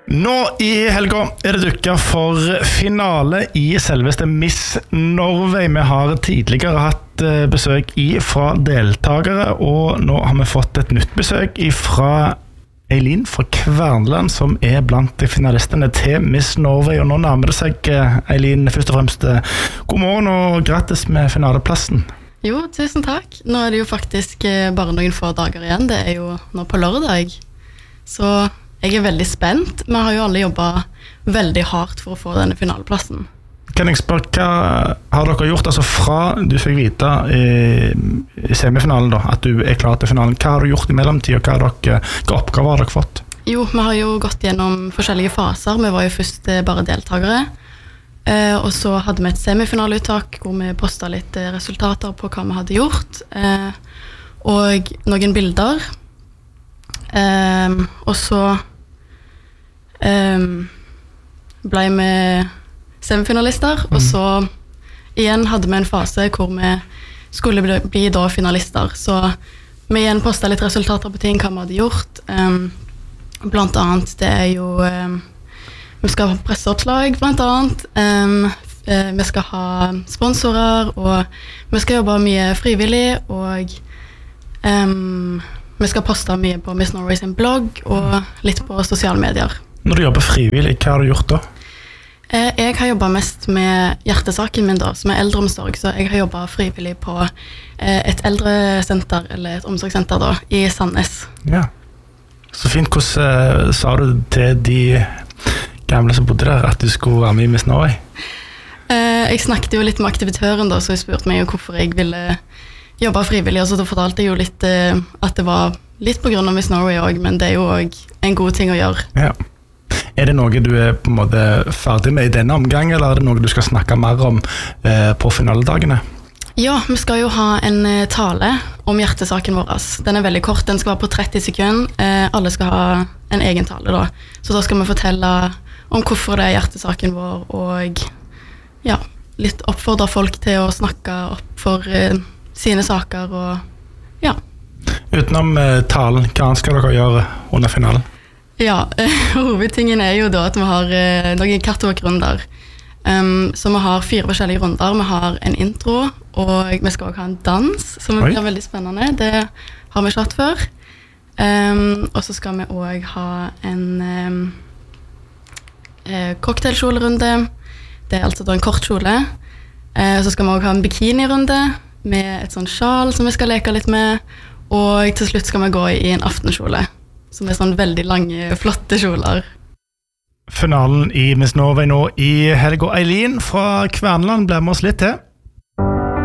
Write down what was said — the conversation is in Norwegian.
Nå i helga det dukket for finale i selveste Miss Norway. Vi har tidligere hatt besøk fra deltakere, og nå har vi fått et nytt besøk fra Eileen fra Kvernaland, som blant de finalistene til Miss Norway. Og nå nærmer det seg, Eileen, først og fremst god morgen og grattis med finaleplassen. Jo, tusen takk. Nå det jo faktisk bare noen få dager igjen. Det jo nå på lørdag. Så jeg veldig spent. Vi har jo alle jobbet veldig hardt for å få denne finaleplassen. Kan jeg spørre, hva har dere gjort? Altså fra du fikk vite i semifinalen da, at du klar til finalen. Hva har du gjort i mellomtid, og hva oppgaver har dere fått? Jo, vi har jo gått gjennom forskjellige faser. Vi var jo først bare deltakere. Og så hadde vi et semifinaleuttak hvor vi postet litt resultater på hva vi hadde gjort. Og noen bilder. Og så ble vi semifinalister, og så igjen hadde vi en fase hvor vi skulle bli da finalister. Så vi igjen postet litt resultater på ting hva vi hadde gjort. Blant annet det jo vi skal ha presseoppslag blant annet. Vi skal ha sponsorer, og vi skal jobbe mye frivillig, og vi skal poste mye på Miss Norway sin blogg og litt på sosiale medier. Når du jobber frivillig, hva har du gjort da? Jeg har jobbet mest med hjertesaken min da, som eldreomsorg, så jeg har jobbet frivillig på et eldresenter, eller et omsorgssenter da, i Sandnes. Ja, så fint. Hvordan sa du til de gamle som bodde der at du skulle være med i Miss Norway? Jeg snakket jo litt med aktivitøren da, så jeg spurte meg jo hvorfor jeg ville jobbe frivillig, og så fortalte jeg jo litt at det var litt på grunn av Miss Norway også, men det jo også en god ting å gjøre. Ja. Det noe du på en måte ferdig med i denne omgang, eller det noe du skal snakke mer om på finaledagene? Ja, vi skal jo ha en tale om hjertesaken vår. Den veldig kort, den skal være på 30 sekunder. Alle skal ha en egen tale da. Så da skal vi fortelle om hvorfor det hjertesaken vår, og ja, litt oppfordre folk til å snakke opp for sine saker, og ja. Utenom talen, hva skal dere gjøre under finalen? Ja, hovedtingen jo da at vi har noen catwalk-runder. Så vi har 4 forskjellige runder. Vi har en intro, og vi skal også ha en dans, som blir veldig spennende. Det har vi ikke hatt før. Og så skal vi også ha en cocktailkjolerunde. Det altså da en kort kjole. Så skal vi også ha en bikinirunde med et sånt sjal som vi skal leke litt med. Og til slutt skal vi gå i en aftenkjole, som sånn veldig lange, flotte kjoler. Finalen i Miss Norway nå i helga. Eileen fra Kvernaland ble med oss litt til.